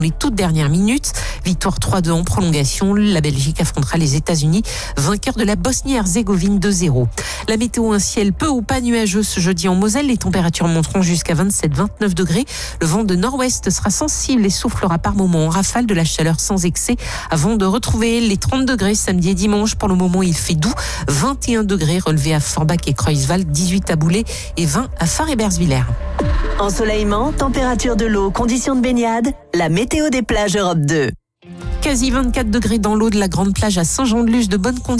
les toutes dernières minutes. Victoire 3-2 en prolongation. La Belgique affrontera les États-Unis, vainqueur de la Bosnie-Herzégovine 2-0. La météo, un ciel peu ou pas nuageux ce jeudi en Moselle. Les températures monteront jusqu'à 27-29 degrés. Le vent de nord-ouest sera sensible et soufflera par moments en rafale, de la chaleur sans excès avant de retrouver les 30 degrés samedi et dimanche. Pour le moment, il fait doux. 21 degrés relevés à Forbach et Kreuzwald, 18 à Boulay et 20 à Fars-et-Bersviller. Ensoleillement, température de l'eau, conditions de baignade, la météo des plages Europe 2. Quasi 24 degrés dans l'eau de la grande plage à Saint-Jean-de-Luz, de bonnes conditions.